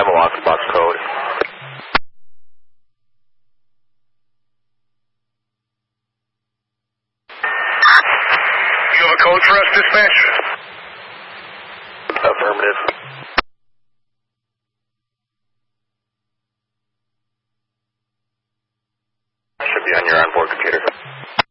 have a lockbox code. You have a code for us, dispatch? Affirmative. Should be on your onboard computer.